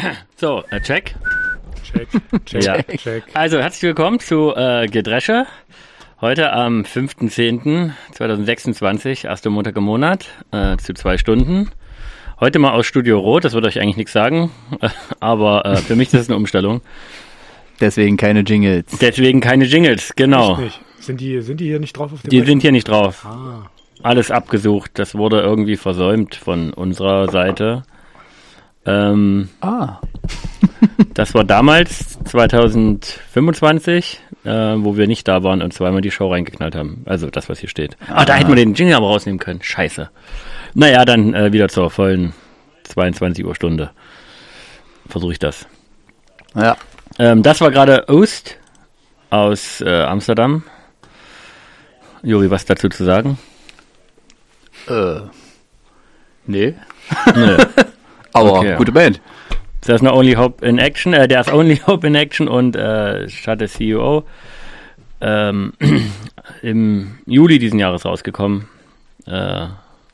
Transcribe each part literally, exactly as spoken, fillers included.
So, äh, check. Check, check, Ja. check. Also, herzlich willkommen zu äh, Gedresche. Heute am fünften zehnten zweitausendsechsundzwanzig, erster Montag im Monat, äh, zu zwei Stunden. Heute mal aus Studio Rot, das wird euch eigentlich nichts sagen, aber äh, für mich ist das eine Umstellung. Deswegen keine Jingles. Deswegen keine Jingles, genau. Echt nicht. Sind die, sind die hier nicht drauf auf dem Die Rechner? sind hier nicht drauf. Ah, Alles abgesucht, das wurde irgendwie versäumt von unserer Seite. Ähm, Ah. Das war damals, zweitausendfünfundzwanzig, äh, wo wir nicht da waren und zweimal die Show reingeknallt haben. Also das, was hier steht. Ah, da hätten wir den Jingle aber rausnehmen können. Scheiße. Naja, dann äh, wieder zur vollen zweiundzwanzig Uhr Stunde. Versuche ich das. Ja. Ähm, das war gerade Oost aus äh, Amsterdam. Juri, was dazu zu sagen? Äh. Nee. Nö. Aber Okay. gute Band. There's no only hope in action. Äh, There's only hope in action und äh, Shut C E O. Ähm, im Juli diesen Jahres rausgekommen. Äh, A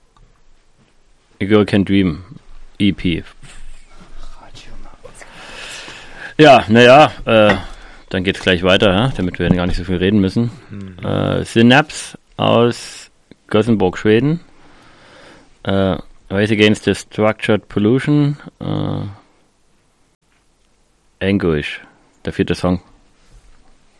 Girl Can Dream E P. Ja, naja, äh, dann geht's gleich weiter, ja, damit wir gar nicht so viel reden müssen. Mhm. Äh, Synapse aus Gothenburg, Schweden. Äh, Race Against the Structured Pollution. Äh, Anguish, der vierte Song.